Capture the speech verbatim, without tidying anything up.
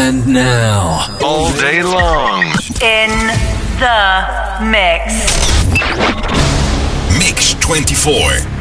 And now, all day long, in the mix. Mix twenty-four.